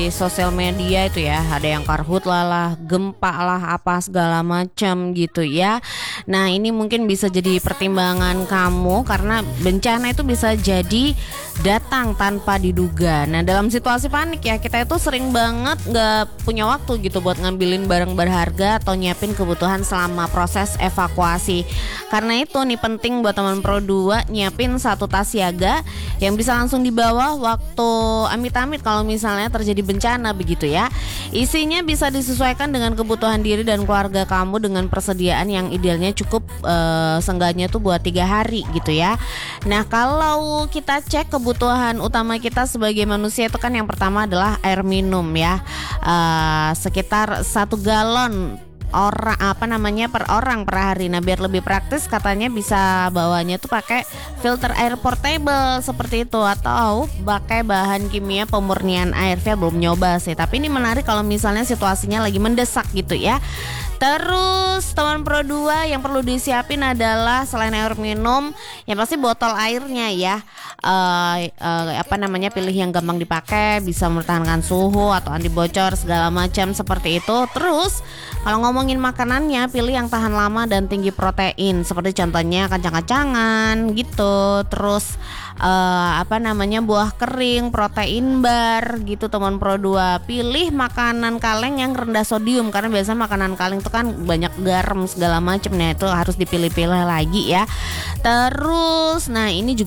sosial media itu ya, ada yang karhutla lah, gempa lah, apa segala macam gitu ya. Nah ini mungkin bisa jadi pertimbangan kamu karena bencana itu bisa jadi datang tanpa diduga. Nah dalam situasi panik ya, kita itu sering banget gak punya waktu gitu buat ngambilin barang berharga atau nyiapin kebutuhan selama proses evakuasi. Karena itu nih penting buat teman Pro 2 nyiapin satu tas siaga yang bisa langsung dibawa waktu amit-amit kalau misalnya terjadi bencana begitu ya. Isinya bisa disesuaikan dengan kebutuhan diri dan keluarga kamu dengan persediaan yang idealnya cukup seenggaknya tuh buat 3 hari gitu ya. Nah kalau kita cek kebutuhan utama kita sebagai manusia itu kan yang pertama adalah air minum ya, sekitar 1 galon per orang per hari. Nah biar lebih praktis katanya bisa bawanya tuh pakai filter air portable seperti itu atau pakai bahan kimia pemurnian air. Saya belum nyoba sih, tapi ini menarik kalau misalnya situasinya lagi mendesak gitu ya. Terus teman Pro 2 yang perlu disiapin adalah selain air minum, yang pasti botol airnya ya. Pilih yang gampang dipakai, bisa mempertahankan suhu atau anti bocor segala macam seperti itu. Terus kalau ngomongin makanannya, pilih yang tahan lama dan tinggi protein, seperti contohnya kacang-kacangan gitu. Terus buah kering, protein bar gitu teman Pro 2. Pilih makanan kaleng yang rendah sodium karena biasanya makanan kaleng itu kan banyak garam segala macam. Nah itu harus dipilih-pilih lagi ya. Terus nah ini juga